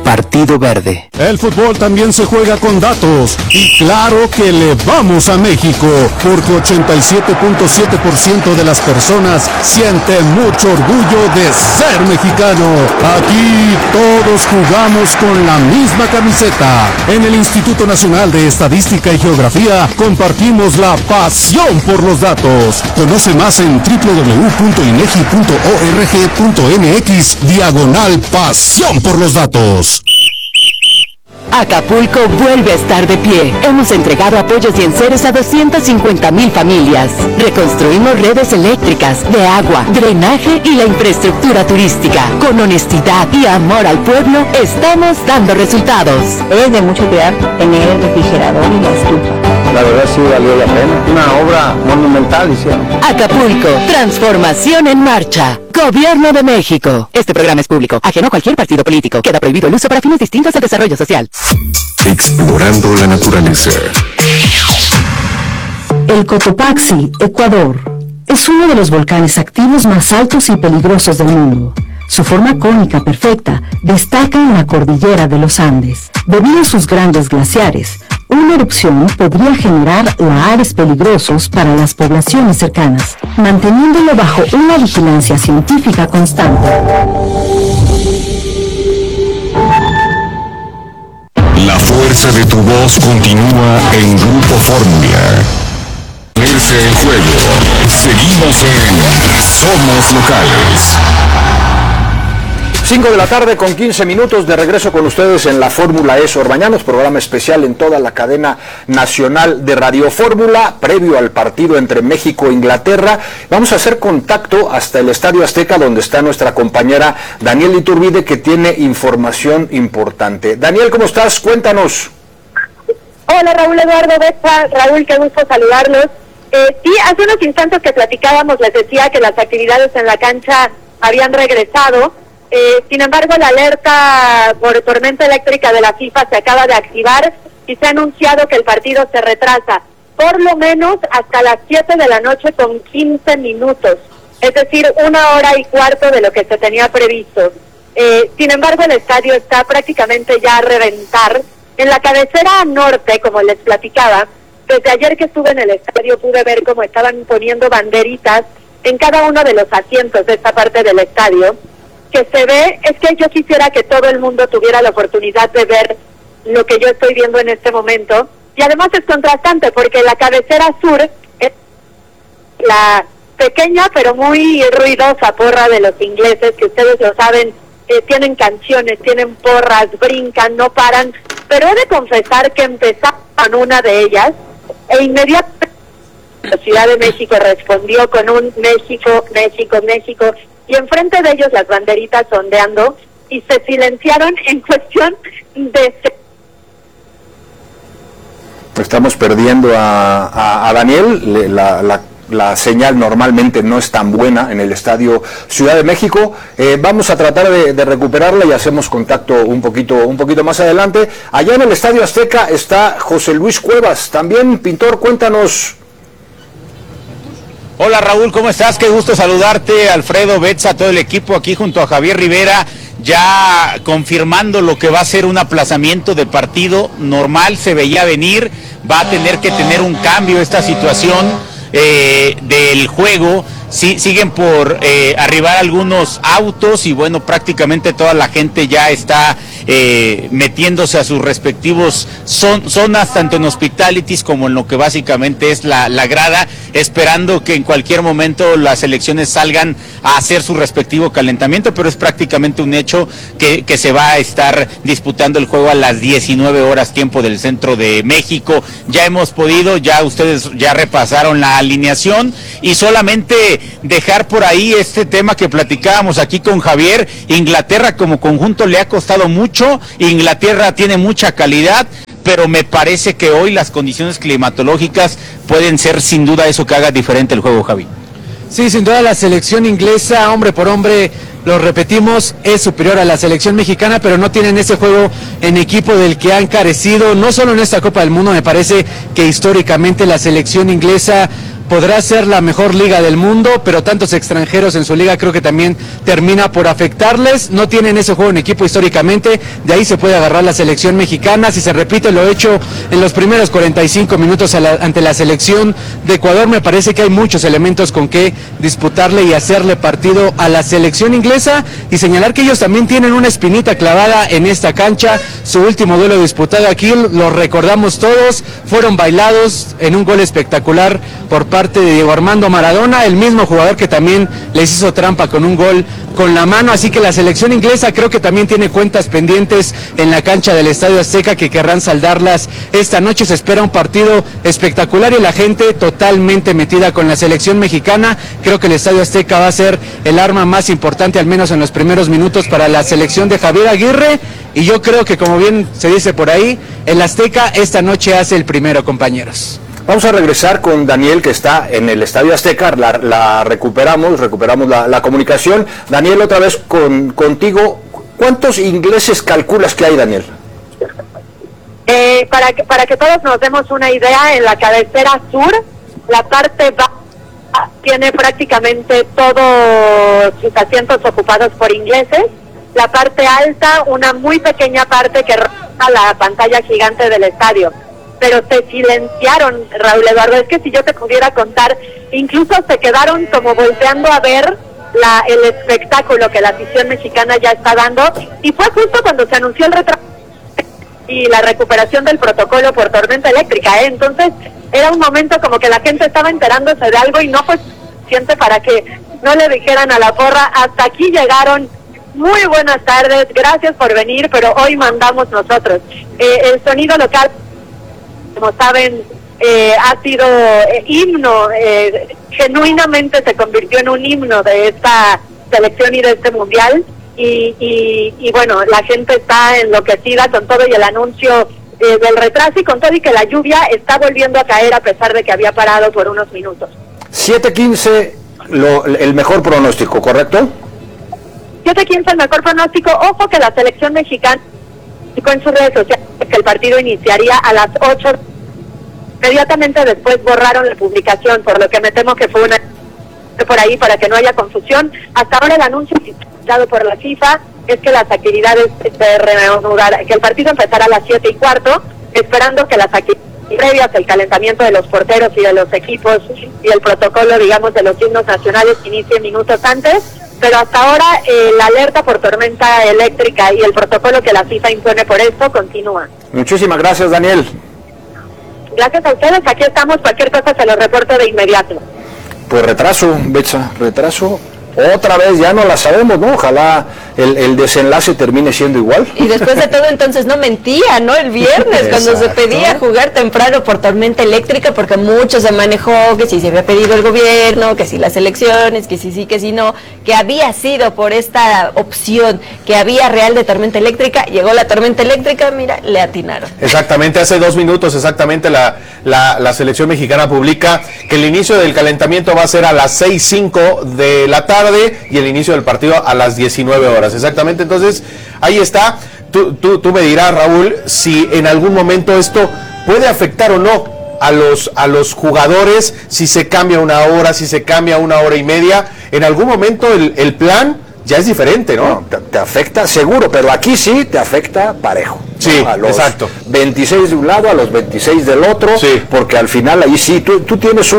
Partido Verde. El fútbol también se juega con datos. Y claro que le vamos a México, porque 87.7% de las personas siente mucho orgullo de ser mexicano. Aquí todos jugamos con la misma camiseta. En el Instituto Nacional de Estadística y Geografía compartimos la pasión por los datos. Conoce más en www.inegi.org.mx/pasión por los datos. Acapulco vuelve a estar de pie. Hemos entregado apoyos y enseres a 250,000 familias. Reconstruimos redes eléctricas, de agua, drenaje y la infraestructura turística. Con honestidad y amor al pueblo, estamos dando resultados. Es de mucho cuidar tener el refrigerador y la estufa. La verdad sí valió la pena. Una obra monumental hicieron. Acapulco, transformación en marcha. Gobierno de México. Este programa es público, ajeno a cualquier partido político. Queda prohibido el uso para fines distintos de desarrollo social. Explorando la naturaleza. El Cotopaxi, Ecuador, es uno de los volcanes activos más altos y peligrosos del mundo. Su forma cónica perfecta destaca en la cordillera de los Andes. Debido a sus grandes glaciares, una erupción podría generar lahares peligrosos para las poblaciones cercanas, manteniéndolo bajo una vigilancia científica constante. La fuerza de tu voz continúa en Grupo Fórmula. Ponerse en juego. Seguimos en Somos Locales. 5 de la tarde con 15 minutos de regreso con ustedes en la Fórmula E Sor Bañanos, programa especial en toda la cadena nacional de Radio Fórmula, previo al partido entre México e Inglaterra. Vamos a hacer contacto hasta el Estadio Azteca, donde está nuestra compañera Daniel Iturbide, que tiene información importante. Daniel, ¿cómo estás? Cuéntanos. Hola Raúl Eduardo Becha. Raúl, qué gusto saludarlos. Sí, hace unos instantes que platicábamos, les decía que las actividades en la cancha habían regresado. Sin embargo, la alerta por tormenta eléctrica de la FIFA se acaba de activar y se ha anunciado que el partido se retrasa por lo menos hasta las 7 de la noche con 15 minutos, es decir, 1 hora y cuarto de lo que se tenía previsto. Sin embargo, el estadio está prácticamente ya a reventar. En la cabecera norte, como les platicaba, desde ayer que estuve en el estadio pude ver cómo estaban poniendo banderitas en cada uno de los asientos de esta parte del estadio. Que se ve, es que yo quisiera que todo el mundo tuviera la oportunidad de ver lo que yo estoy viendo en este momento, y además es contrastante porque la cabecera sur es la pequeña pero muy ruidosa porra de los ingleses, que ustedes lo saben, tienen canciones, tienen porras, brincan, no paran, pero he de confesar que empezaron una de ellas e inmediatamente la Ciudad de México respondió con un México, México, México, y enfrente de ellos las banderitas ondeando, y se silenciaron en cuestión de... Estamos perdiendo a Daniel. La señal normalmente no es tan buena en el Estadio Ciudad de México. Vamos a tratar de recuperarla y hacemos contacto un poquito más adelante. Allá en el Estadio Azteca está José Luis Cuevas, también pintor. Cuéntanos. Hola Raúl, ¿cómo estás? Qué gusto saludarte, Alfredo, Betza, todo el equipo aquí junto a Javier Rivera, ya confirmando lo que va a ser un aplazamiento de partido normal, se veía venir, va a tener que tener un cambio esta situación del juego. Sí, siguen por arribar algunos autos y bueno, prácticamente toda la gente ya está metiéndose a sus respectivos zonas, tanto en hospitalities como en lo que básicamente es la grada, esperando que en cualquier momento las selecciones salgan a hacer su respectivo calentamiento, pero es prácticamente un hecho que se va a estar disputando el juego a las 19 horas tiempo del centro de México. Ya hemos podido, ya ustedes ya repasaron la alineación y solamente dejar por ahí este tema que platicábamos aquí con Javier. Inglaterra como conjunto le ha costado mucho, Inglaterra tiene mucha calidad, pero me parece que hoy las condiciones climatológicas pueden ser sin duda eso que haga diferente el juego, Javi. Sí, sin duda la selección inglesa, hombre por hombre, lo repetimos, es superior a la selección mexicana, pero no tienen ese juego en equipo del que han carecido, no solo en esta Copa del Mundo. Me parece que históricamente la selección inglesa podrá ser la mejor liga del mundo, pero tantos extranjeros en su liga creo que también termina por afectarles. No tienen ese juego en equipo históricamente, de ahí se puede agarrar la selección mexicana. Si se repite lo hecho en los primeros 45 minutos ante la selección de Ecuador, me parece que hay muchos elementos con que disputarle y hacerle partido a la selección inglesa, y señalar que ellos también tienen una espinita clavada en esta cancha. Su último duelo disputado aquí, lo recordamos todos, fueron bailados en un gol espectacular por parte de Diego Armando Maradona, el mismo jugador que también les hizo trampa con un gol con la mano. Así que la selección inglesa creo que también tiene cuentas pendientes en la cancha del Estadio Azteca que querrán saldarlas esta noche. Se espera un partido espectacular y la gente totalmente metida con la selección mexicana. Creo que el Estadio Azteca va a ser el arma más importante, al menos en los primeros minutos, para la selección de Javier Aguirre, y yo creo que, como bien se dice por ahí, el Azteca esta noche hace el primero, compañeros. Vamos a regresar con Daniel, que está en el Estadio Azteca. La recuperamos la comunicación. Daniel, otra vez contigo. ¿Cuántos ingleses calculas que hay, Daniel? Para que todos nos demos una idea, en la cabecera sur, la parte baja tiene prácticamente todos sus asientos ocupados por ingleses. La parte alta, una muy pequeña parte que roza la pantalla gigante del estadio. Pero se silenciaron, Raúl Eduardo. Es que si yo te pudiera contar, incluso se quedaron como volteando a ver el espectáculo que la afición mexicana ya está dando, y fue justo cuando se anunció el retraso y la recuperación del protocolo por tormenta eléctrica, Entonces era un momento como que la gente estaba enterándose de algo y no fue suficiente para que no le dijeran a la porra: hasta aquí llegaron, muy buenas tardes, gracias por venir, pero hoy mandamos nosotros. El sonido local, como saben, ha sido himno, genuinamente se convirtió en un himno de esta selección y de este mundial, y bueno, la gente está enloquecida con todo y el anuncio del retraso, y con todo y que la lluvia está volviendo a caer a pesar de que había parado por unos minutos. 7:15, el mejor pronóstico, ¿correcto? 7:15 el mejor pronóstico. Ojo que la selección mexicana en sus redes sociales que el partido iniciaría a las 8. Inmediatamente después borraron la publicación, por lo que me temo que fue una por ahí para que no haya confusión. Hasta ahora el anuncio dado por la FIFA es que las actividades que el partido empezará a las 7:15, esperando que las actividades previas, el calentamiento de los porteros y de los equipos y el protocolo, digamos, de los himnos nacionales inicie minutos antes. Pero hasta ahora la alerta por tormenta eléctrica y el protocolo que la FIFA impone por esto continúa. Muchísimas gracias, Daniel. Gracias a ustedes, aquí estamos, cualquier cosa se lo reporto de inmediato. Pues retraso, Betsa, retraso. Otra vez, ya no la sabemos, ¿no? Ojalá el desenlace termine siendo igual. Y después de todo, entonces no mentía, ¿no? El viernes, cuando se pedía jugar temprano por tormenta eléctrica, porque mucho se manejó que si se había pedido el gobierno, que si las elecciones, que si sí, que si no, que había sido por esta opción que había real de tormenta eléctrica. Llegó la tormenta eléctrica, mira, le atinaron. Exactamente, hace 2 minutos exactamente la selección mexicana publica que el inicio del calentamiento va a ser a las 6:05 de la tarde y el inicio del partido a las 19 horas. Exactamente, entonces ahí está. Tú me dirás, Raúl, si en algún momento esto puede afectar o no a los jugadores, si se cambia una hora, si se cambia 1 hora y media. En algún momento el plan ya es diferente, ¿no? Te afecta seguro, pero aquí sí te afecta parejo. Sí, a los exacto. 26 de un lado, a los 26 del otro, sí. Porque al final ahí sí, tú tienes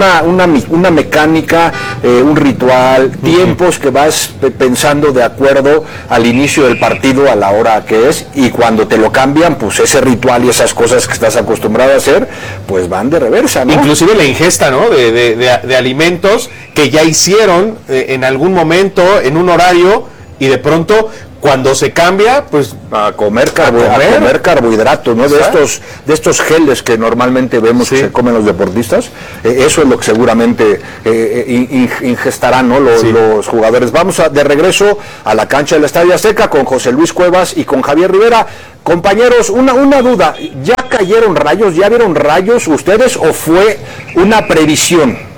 una mecánica, un ritual, tiempos que vas pensando de acuerdo al inicio del partido, a la hora que es, y cuando te lo cambian, pues ese ritual y esas cosas que estás acostumbrado a hacer, pues van de reversa, ¿no? Inclusive la ingesta, ¿no? De alimentos que ya hicieron en algún momento, en un horario, y de pronto cuando se cambia, pues a comer carbohidratos, ¿no? De estos geles que normalmente vemos que se comen los deportistas, eso es lo que seguramente ingestarán, ¿no? Los jugadores. Vamos de regreso a la cancha del Estadio Azteca con José Luis Cuevas y con Javier Rivera. Compañeros, una duda, ¿ya cayeron rayos? ¿Ya vieron rayos ustedes o fue una previsión?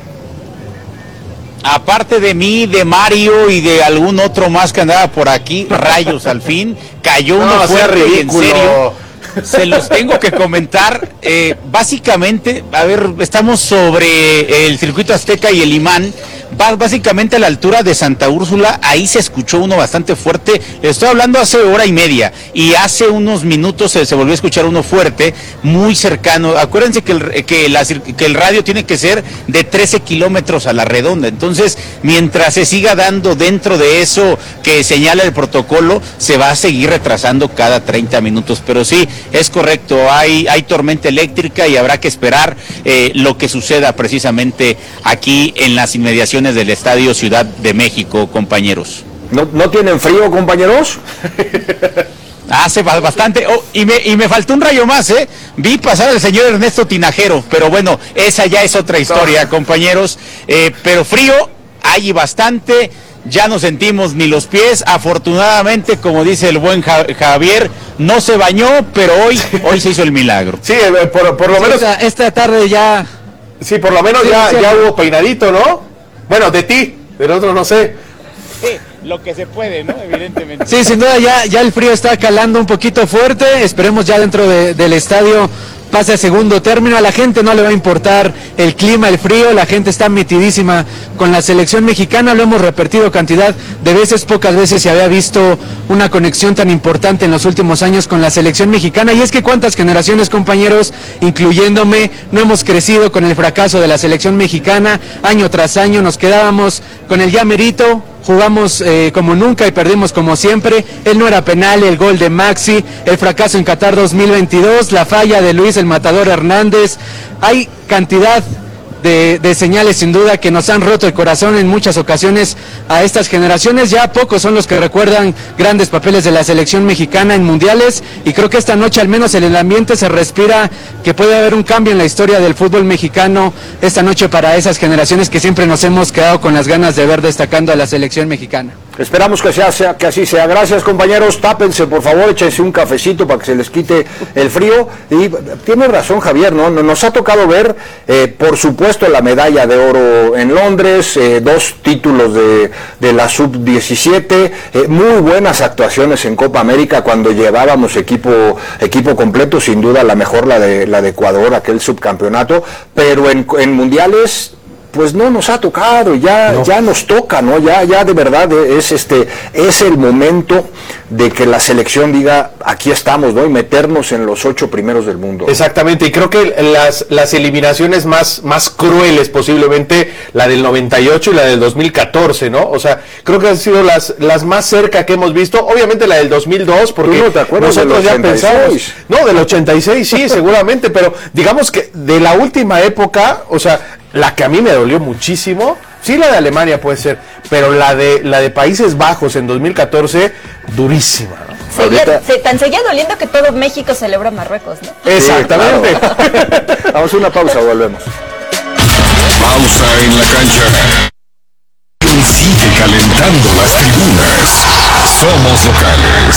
Aparte de mí, de Mario y de algún otro más que andaba por aquí, rayos al fin, cayó uno fuerte y en serio. Se los tengo que comentar. Básicamente, a ver, estamos sobre el circuito Azteca y el Imán. Básicamente a la altura de Santa Úrsula, ahí se escuchó uno bastante fuerte. Estoy hablando hace hora y media, y hace unos minutos se volvió a escuchar uno fuerte, muy cercano. Acuérdense que el radio tiene que ser de 13 kilómetros a la redonda. Entonces, mientras se siga dando dentro de eso que señala el protocolo, se va a seguir retrasando cada 30 minutos. Pero sí, es correcto, hay tormenta eléctrica y habrá que esperar lo que suceda precisamente aquí en las inmediaciones del Estadio Ciudad de México, compañeros. ¿No tienen frío, compañeros? Hace bastante. Y me faltó un rayo más, ¿eh? Vi pasar al señor Ernesto Tinajero, pero bueno, esa ya es otra historia, compañeros. Pero frío hay bastante. Ya no sentimos ni los pies. Afortunadamente, como dice el buen Javier, no se bañó, pero hoy se hizo el milagro. Sí, por lo menos esta tarde ya. Sí, por lo menos sí, ya hubo peinadito, ¿no? Bueno, de ti, del otro no sé. Sí, lo que se puede, ¿no? Evidentemente. Sí, sin duda ya el frío está calando un poquito fuerte. Esperemos ya dentro del estadio pase a segundo término. A la gente no le va a importar el clima, el frío. La gente está metidísima con la selección mexicana. Lo hemos repetido cantidad de veces. Pocas veces se había visto una conexión tan importante en los últimos años con la selección mexicana. Y es que cuántas generaciones, compañeros, incluyéndome, no hemos crecido con el fracaso de la selección mexicana. Año tras año nos quedábamos con el ya merito. Jugamos como nunca y perdimos como siempre. Él no era penal, el gol de Maxi, el fracaso en Qatar 2022, la falla de Luis el Matador Hernández. Hay cantidad de señales sin duda que nos han roto el corazón en muchas ocasiones a estas generaciones. Ya pocos son los que recuerdan grandes papeles de la selección mexicana en mundiales, y creo que esta noche al menos en el ambiente se respira que puede haber un cambio en la historia del fútbol mexicano esta noche para esas generaciones que siempre nos hemos quedado con las ganas de ver destacando a la selección mexicana. Esperamos que así sea. Gracias, compañeros. Tápense, por favor, échense un cafecito para que se les quite el frío. Y tiene razón Javier, ¿no? Nos ha tocado ver, por supuesto, la medalla de oro en Londres, 2 títulos de la sub-17, muy buenas actuaciones en Copa América cuando llevábamos equipo completo, sin duda la mejor la de Ecuador, aquel subcampeonato, pero en mundiales pues no nos ha tocado, ya nos toca, ¿no? Ya de verdad es el momento de que la selección diga, aquí estamos, ¿no? Y meternos en los 8 primeros del mundo. Exactamente, y creo que las eliminaciones más crueles posiblemente, la del 98 y la del 2014, ¿no? O sea, creo que han sido las más cerca que hemos visto. Obviamente la del 2002, porque no te acuerdas nosotros del 86? Ya pensamos, no, del 86 sí, seguramente, pero digamos que de la última época, o sea, la que a mí me dolió muchísimo, sí, la de Alemania puede ser, pero la de Países Bajos en 2014, durísima, ¿no? Tan seguía doliendo que todo México celebra Marruecos, ¿no? Exactamente. Sí, claro. Vamos a una pausa, volvemos. Pausa en la cancha. Sigue calentando las tribunas. Somos locales.